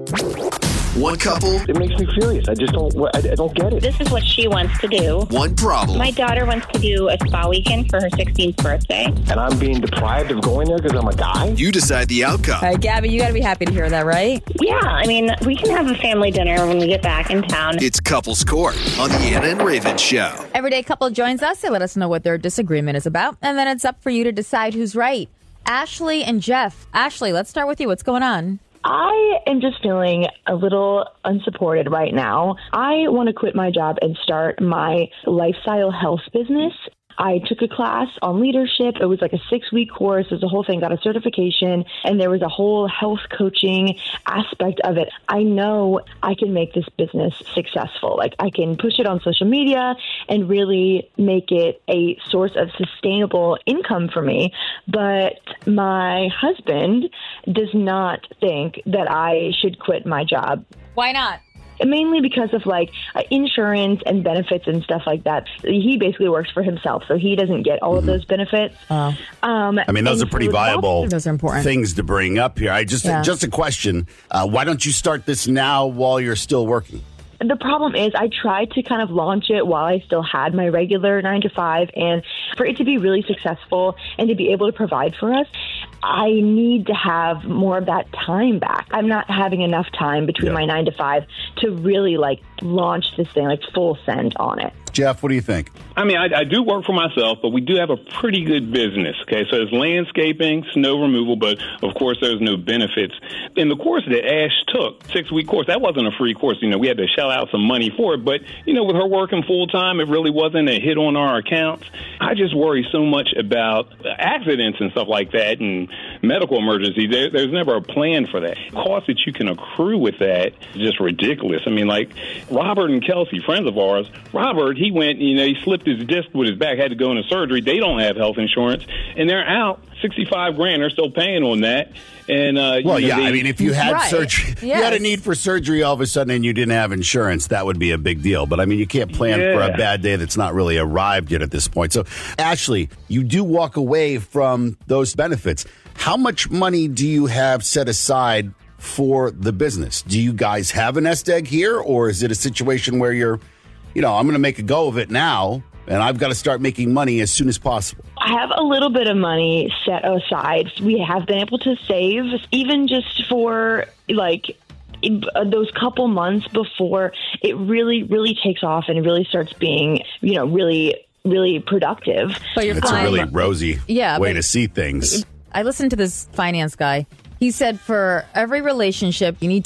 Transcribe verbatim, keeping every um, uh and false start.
One couple. It makes me furious. I just don't. I, I don't get it. This is what she wants to do. One problem. My daughter wants to do a spa weekend for her sixteenth birthday. And I'm being deprived of going there because I'm a guy? You decide the outcome. All right, Gabby, you got to be happy to hear that, right? Yeah, I mean, we can have a family dinner when we get back in town. It's Couples Court on the Anna and Raven Show. Everyday couple joins us. They let us know what their disagreement is about, and then it's up for you to decide who's right. Ashley and Jeff. Ashley, let's start with you. What's going on? I am just feeling a little unsupported right now. I want to quit my job and start my lifestyle health business. I took a class on leadership. It was like a six-week course. It was a whole thing, got a certification, and there was a whole health coaching aspect of it. I know I can make this business successful. Like, I can push it on social media and really make it a source of sustainable income for me. But my husband does not think that I should quit my job. Why not? Mainly because of like uh, insurance and benefits and stuff like that. He basically works for himself, so he doesn't get all mm-hmm. of those benefits. Oh. Um, I mean, those are pretty so viable those are important. things to bring up here. I just, yeah. just a question. Uh, why don't you start this now while you're still working? The problem is I tried to kind of launch it while I still had my regular nine to five, and for it to be really successful and to be able to provide for us, I need to have more of that time back. I'm not having enough time between yeah. my nine to five to really like launch this thing, like full send on it. Jeff, what do you think? I mean, I, I do work for myself, but we do have a pretty good business. Okay, so it's landscaping, snow removal, but of course there's no benefits. In the course that Ash took, six-week course, that wasn't a free course. You know, we had to shell out some money for it, but you know, with her working full time, it really wasn't a hit on our accounts. I just worry so much about accidents and stuff like that, and medical emergencies. There, there's never a plan for that. Costs that you can accrue with that is just ridiculous. I mean, like Robert and Kelsey, friends of ours. Robert, he went, you know, he slipped his disc with his back, had to go into surgery. They don't have health insurance, and they're out sixty-five grand. They're still paying on that. And uh, well, you know, yeah, they, I mean, if you had right. surgery, yes. you had a need for surgery all of a sudden, and you didn't have insurance, that would be a big deal. But I mean, you can't plan yeah. for a bad day that's not really arrived yet at this point. So, Ashley, you do walk away from those benefits. How much money do you have set aside for the business? Do you guys have a nest egg here, or is it a situation where you're, you know, I'm going to make a go of it now, and I've got to start making money as soon as possible? I have a little bit of money set aside. We have been able to save, even just for like those couple months before it really, really takes off and it really starts being, you know, really, really productive. So you're It's fine. a really rosy yeah, way but- to see things. I listened to this finance guy. He said for every relationship, you need to